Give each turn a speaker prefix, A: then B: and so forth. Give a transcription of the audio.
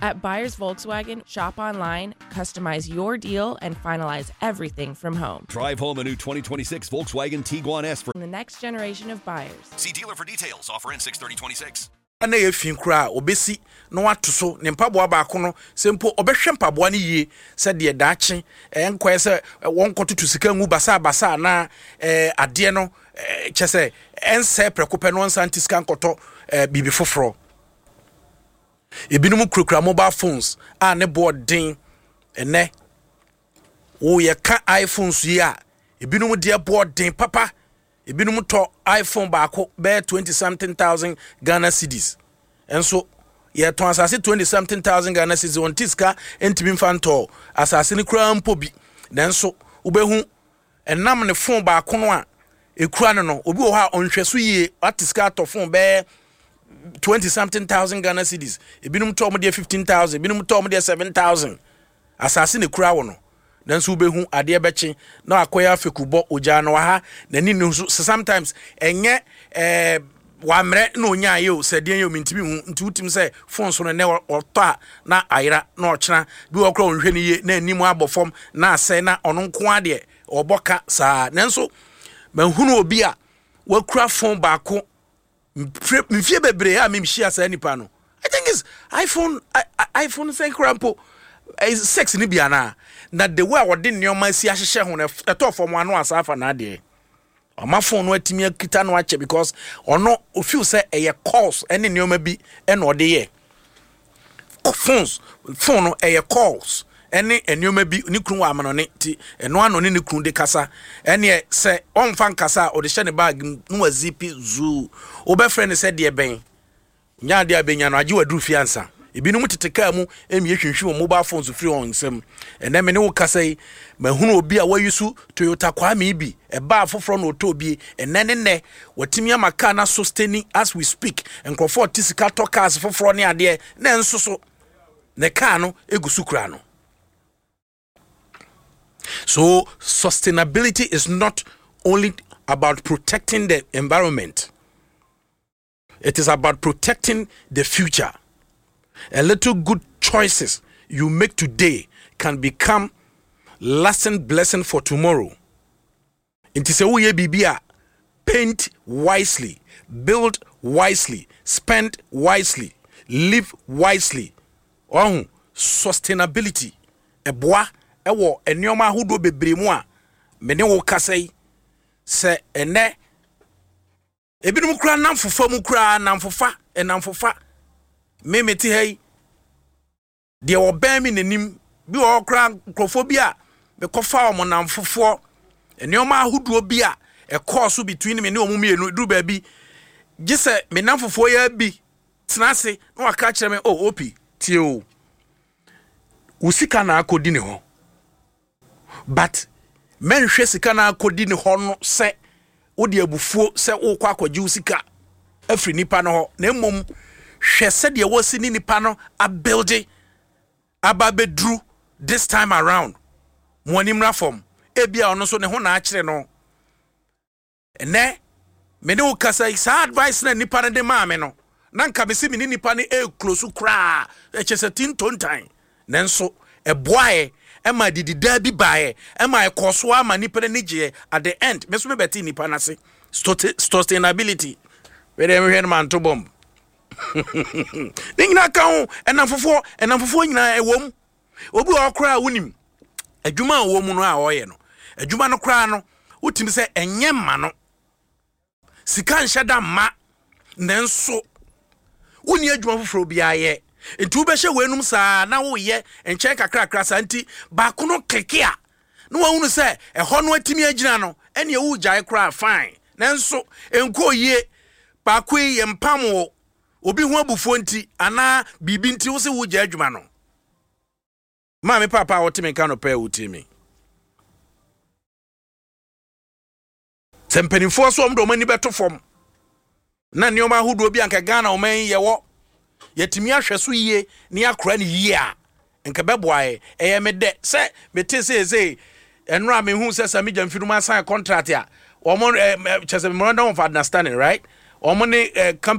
A: At Buyers Volkswagen, shop online, customize your deal, and finalize everything from home.
B: Drive home a new 2026 Volkswagen Tiguan S for
A: the next generation of buyers.
B: See dealer for details. Offer ends 6/30/26.
C: Na ye fin kura obesi no wato so ne mpaboa ba ko no sempo obehwe mpaboa ne yie se de daache enkoye se won kototo sika ngu basa na ade no chese ense prekope no nsa antiska nkoto bibi foforo ebinum krokra mobile phones a ne board din ene wo ye ka iPhones yi a ebinum de board din papa ebinum to iPhone baako be 20 something thousand Ghana cedis enso ye to asase 20 something thousand Ghana cedis on tiska entimi fanto asase ne kura mpo bi nenso ubehu enam ne phone baako no a ekura no obi wo ha onhweso yie atiska to phone be 20 something thousand Ghana cedis ebinum to mo de 15,000 ebinum to mo de 7,000 asase ne kura wo no nanso behu ade beche na akoya fekubo oja no ha nani no sometimes enye wamre no nya ye o sede ye o mintimi hu nti utim se phone so no ne oto na ayira na ochena bi okra onhwe ne ye na animu abofom na ase na ono nko ade oboka saa nanso manhunu obi a wakura phone baako mfie bebre a memhia saa nipa no I think is iPhone say crampo is sex ni bia na the way what did nyoma si ahyehye ho na eto fom ano asafa na de oma phone no atimi akita no ache because ono feel say eye calls ene nyoma bi ene ode ye phone no eye calls ene nyoma bi ni kru wa amano ne ti eno ano ne kru de kasa ene se onfa nkasa ode hye ne bag no wazipi zu obefre se de ben nya de abenya no age wadru fiansa ebinum teteka mu emi hwehwe mobile phones free on nsem ene me ne wo kasai mahunu obi a wayusu Toyota Kwame bi eba afoforo no otobi ene ne watimi amaka na sustaining as we speak enkrofo tisika tokas foforo ne ade na ensoso ne car no egusu kura no. So sustainability is not only about protecting the environment, it is about protecting the future. A little good choices you make today can become lasting blessing for tomorrow. It is a way bibia paint wisely, build wisely, spend wisely, live wisely. Oh, sustainability. Eboa ewo enyoma hudo bebremu a mene wo kasai se ene ebinum kura namfofa mu kura namfofa enamfofa memeti hey de oban mi nanim bi o kra nkrofobia be kofa o monamfofo enyoma ahuduo bi a e course between me ne omumienu du ba bi gise me namfofo ya bi tenase no aka kire me oh opi tie o usika na akodi ne ho but men hwe sika na akodi ne ho no se wodi abufuo se wo kwa akwaji usika afri nipa no ho na mmom hwe se de wo sini nipa no a building ababedru this time around monimra form ebia ono so ne ho na akire no ene me ne wo kasa sa advice na nipa ne de ma me no na nka me se me nipa ne close kra e chese tintontan nenso eboae ema didi dabi bae ema ekoso ama nipa ne gye at the end me so me beti nipa na se sustainability we dem hwe man to bomb ningina kan enamfofo nyina ewom obi okra wonim adwuma a wo mu no a oye no adwuma no kra no utimi se enye ma no sika nhyada ma nenso woni adwuma foforo bia ye ntu be hye wenum saa na wo ye enche kakra saa nti ba kono klikia no wahunu se eho no atimi agina no ene ewu gyae kra fine nenso enko ye ba ko ye mpam obi hu abufuo nti ana bibi nti wo se wo gya adwuma no ma me papa wotimi kan no pa wotimi sempenifo so omdo mani beto fom na neoma hudo bi anka Ghana o man yewo yetimi ahweso yie ne akora ne yie a enka beboae eye me de se mete se enra me hu se sami jamfiruma sign contract a omo chese memorandum of understanding, right? Omo ne